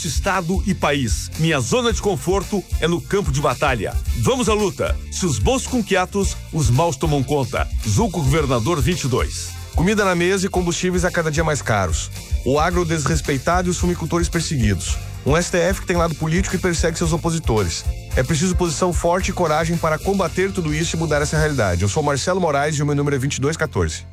Estado e país. Minha zona de conforto é no campo de batalha. Vamos à luta. Se os bons com quietos, os maus tomam conta. Zulco Governador 22. Comida na mesa e combustíveis a cada dia mais caros. O agro desrespeitado e os fumicultores perseguidos. Um STF que tem lado político e persegue seus opositores. É preciso posição forte e coragem para combater tudo isso e mudar essa realidade. Eu sou Marcelo Moraes e o meu número é 2214.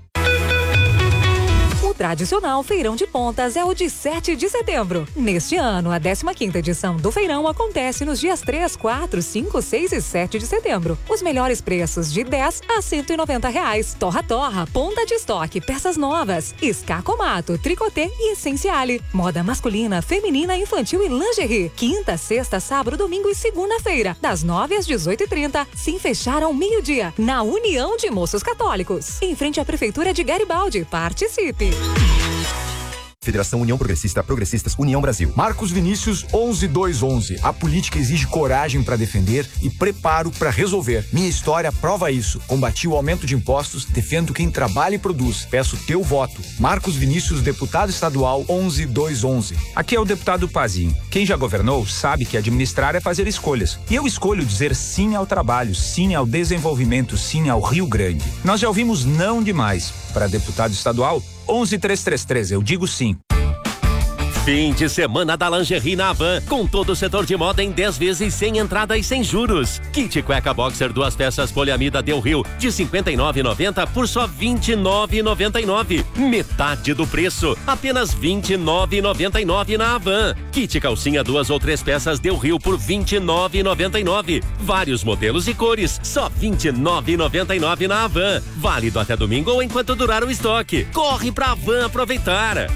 O tradicional Feirão de Pontas é o de 7 de setembro. Neste ano, a 15ª edição do feirão acontece nos dias 3, 4, 5, 6 e 7 de setembro. Os melhores preços de 10 a R$190. Torra-torra, ponta de estoque, peças novas, escacomato, tricotê e essenciale. Moda masculina, feminina, infantil e lingerie. Quinta, sexta, sábado, domingo e segunda-feira, das 9 às 18h30, sem fechar ao meio-dia, na União de Moços Católicos. Em frente à Prefeitura de Garibaldi. Participe! Federação União Progressista, Progressistas, União Brasil. Marcos Vinícius 11211. A política exige coragem para defender e preparo para resolver. Minha história prova isso. Combati o aumento de impostos, defendo quem trabalha e produz. Peço teu voto. Marcos Vinícius, deputado estadual 11211. Aqui é o deputado Pazinho. Quem já governou sabe que administrar é fazer escolhas. E eu escolho dizer sim ao trabalho, sim ao desenvolvimento, sim ao Rio Grande. Nós já ouvimos não demais. Para deputado estadual 11333, eu digo sim. Fim de semana da Lingerie na Havan, com todo o setor de moda em 10 vezes sem entrada e sem juros. Kit cueca boxer 2 peças poliamida Del Rio de R$ 59,90 por só R$ 29,99. Metade do preço, apenas R$ 29,99 na Havan. Kit calcinha 2 ou 3 peças Del Rio por R$ 29,99. Vários modelos e cores, só R$ 29,99 na Havan. Válido até domingo ou enquanto durar o estoque. Corre pra Havan aproveitar.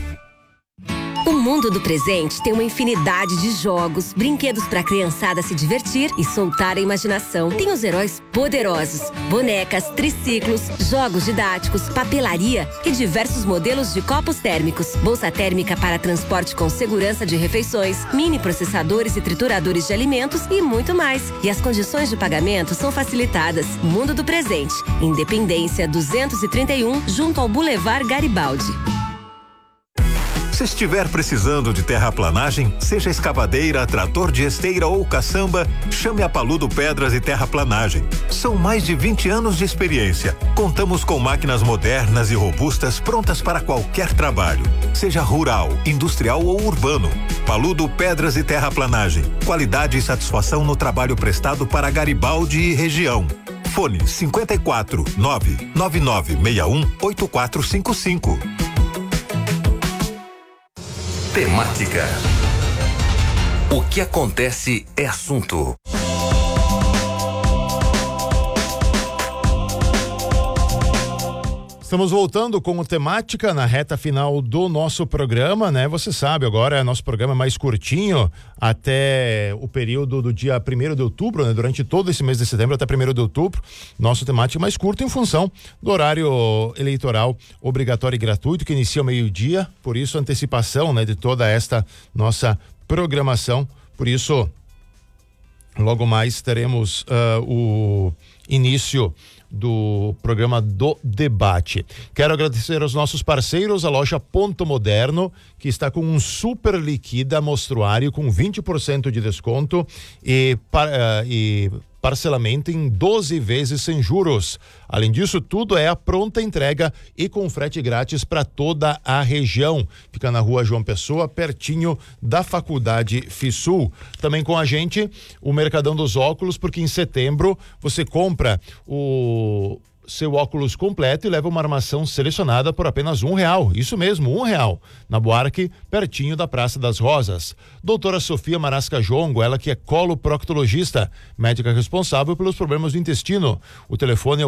O mundo do presente tem uma infinidade de jogos, brinquedos para a criançada se divertir e soltar a imaginação. Tem os heróis poderosos, bonecas, triciclos, jogos didáticos, papelaria e diversos modelos de copos térmicos, bolsa térmica para transporte com segurança de refeições, mini processadores e trituradores de alimentos e muito mais. E as condições de pagamento são facilitadas. Mundo do presente, Independência 231, junto ao Boulevard Garibaldi. Se estiver precisando de terraplanagem, seja escavadeira, trator de esteira ou caçamba, chame a Paludo Pedras e Terraplanagem. São mais de 20 anos de experiência. Contamos com máquinas modernas e robustas prontas para qualquer trabalho, seja rural, industrial ou urbano. Paludo Pedras e Terraplanagem. Qualidade e satisfação no trabalho prestado para Garibaldi e região. Fone 54 99961 8455. Temática. O que acontece é assunto. Estamos voltando com o Temática na reta final do nosso programa, né? Você sabe, agora é nosso programa mais curtinho até o período do dia 1º de outubro, né? Durante todo esse mês de setembro até 1º de outubro, nosso Temática mais curto em função do horário eleitoral obrigatório e gratuito que inicia ao meio-dia, por isso a antecipação, né, de toda esta nossa programação. Por isso, logo mais teremos o início do programa do debate. Quero agradecer aos nossos parceiros, a loja Ponto Moderno, que está com um super liquida mostruário com 20% de desconto e parcelamento em 12 vezes sem juros. Além disso, tudo é a pronta entrega e com frete grátis para toda a região. Fica na rua João Pessoa, pertinho da Faculdade FISUL. Também com a gente, o Mercadão dos Óculos, porque em setembro você compra o seu óculos completo e leva uma armação selecionada por apenas R$1. Isso mesmo, R$1. Na Buarque, pertinho da Praça das Rosas. Doutora Sofia Marasca Jongo, ela que é coloproctologista, médica responsável pelos problemas do intestino. O telefone é o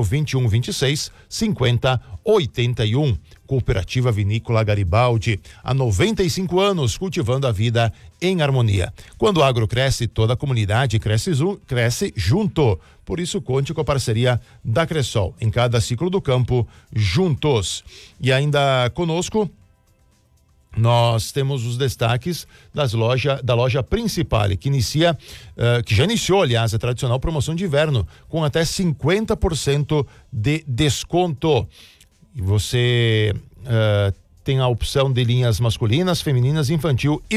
2126-5081. Cooperativa Vinícola Garibaldi, há 95 anos cultivando a vida em harmonia. Quando o agro cresce, toda a comunidade cresce junto. Por isso, conte com a parceria da Cressol. Em cada ciclo do campo, juntos. E ainda conosco, nós temos os destaques da loja Principale, que já iniciou, aliás, a tradicional promoção de inverno, com até 50% de desconto. E você tem a opção de linhas masculinas, femininas, infantil e